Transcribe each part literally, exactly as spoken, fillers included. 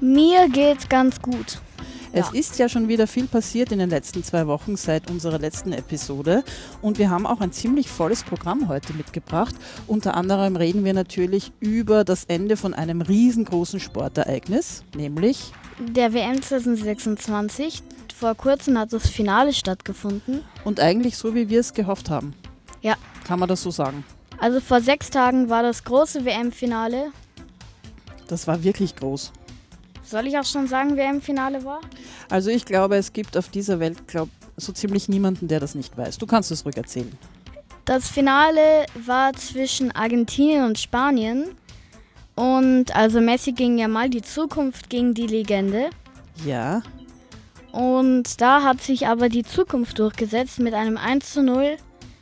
Mir geht's ganz gut. Es Ja. ist ja schon wieder viel passiert in den letzten zwei Wochen seit unserer letzten Episode und wir haben auch ein ziemlich volles Programm heute mitgebracht. Unter anderem reden wir natürlich über das Ende von einem riesengroßen Sportereignis, nämlich Der W M zwanzig sechsundzwanzig. Vor kurzem hat das Finale stattgefunden. und eigentlich so, wie wir es gehofft haben. Ja. Kann man das so sagen? Also vor sechs Tagen war das große W M-Finale. Das war wirklich groß. Soll ich auch schon sagen, W M-Finale war? Also ich glaube, es gibt auf dieser Welt glaub, so ziemlich niemanden, der das nicht weiß. Du kannst es ruhig erzählen. Das Finale war zwischen Argentinien und Spanien. Und also Messi ging ja mal die Zukunft gegen die Legende. Ja. Und da hat sich aber die Zukunft durchgesetzt mit einem eins zu null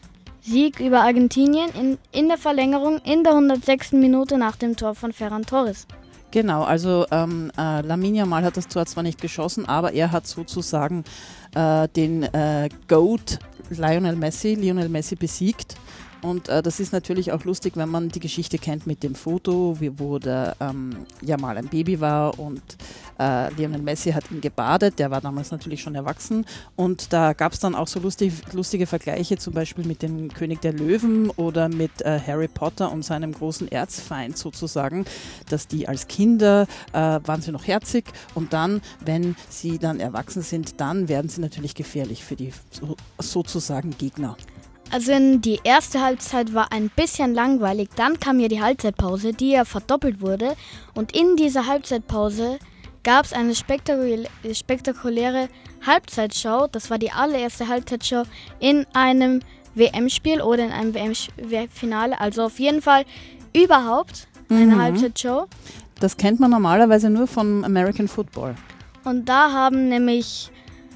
Sieg über Argentinien in, in der Verlängerung in der hundertsechsten Minute nach dem Tor von Ferran Torres. Genau, also ähm, äh, Lamine Yamal hat das Tor zwar nicht geschossen, aber er hat sozusagen äh, den äh, GOAT Lionel Messi, Lionel Messi besiegt. Und äh, das ist natürlich auch lustig, wenn man die Geschichte kennt mit dem Foto, wie, wo der ähm, Yamal ein Baby war und äh, Lionel Messi hat ihn gebadet, der war damals natürlich schon erwachsen und da gab es dann auch so lustig, lustige Vergleiche, zum Beispiel mit dem König der Löwen oder mit äh, Harry Potter und seinem großen Erzfeind sozusagen, dass die als Kinder äh, waren sie noch herzig und dann, wenn sie dann erwachsen sind, dann werden sie natürlich gefährlich für die so, sozusagen Gegner. Also in die erste Halbzeit war ein bisschen langweilig, dann kam ja die Halbzeitpause, die ja verdoppelt wurde. Und in dieser Halbzeitpause gab es eine spektakulä- spektakuläre Halbzeitshow. Das war die allererste Halbzeitshow in einem W M-Spiel oder in einem W M-Finale. Also auf jeden Fall überhaupt eine Mhm. Halbzeitshow. Das kennt man normalerweise nur vom American Football. Und da haben nämlich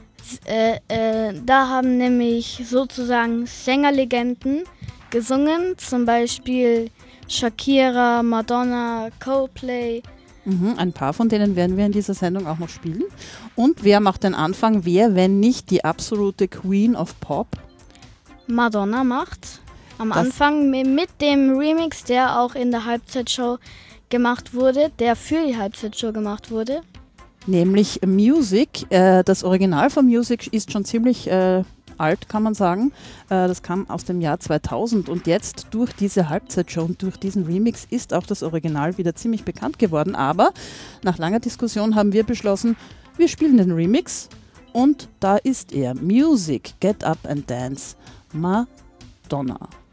Äh, äh, da haben nämlich sozusagen Sängerlegenden gesungen, zum Beispiel Shakira, Madonna, Coldplay. Mhm, ein paar von denen werden wir in dieser Sendung auch noch spielen. Und wer macht den Anfang? Wer, wenn nicht die absolute Queen of Pop? Madonna macht am Das- Anfang mi- mit dem Remix, der auch in der Halbzeitshow gemacht wurde, der für die Halbzeitshow gemacht wurde. Nämlich Music. Äh, das Original von Music ist schon ziemlich äh, alt, kann man sagen. Äh, das kam aus dem Jahr zweitausend und jetzt durch diese Halbzeitshow und durch diesen Remix ist auch das Original wieder ziemlich bekannt geworden. Aber nach langer Diskussion haben wir beschlossen, wir spielen den Remix und da ist er. Music, Get Up and Dance, Madonna.